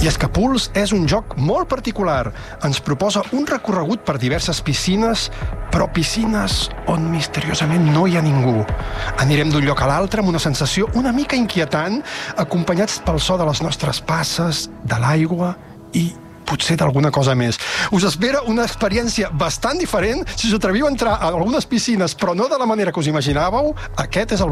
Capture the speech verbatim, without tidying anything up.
I és que Pools és un joc molt particular. Ens proposa un recorregut per diverses piscines, però piscines on misteriosament no hi ha ningú. Anirem d'un lloc a l'altre amb una sensació una mica inquietant, acompanyats pel so de les nostres passes, de l'aigua i potser d'alguna cosa més. Us espera una experiència bastant diferent. Si us atreviu a entrar a algunes piscines, però no de la manera que us imaginàveu, aquest és el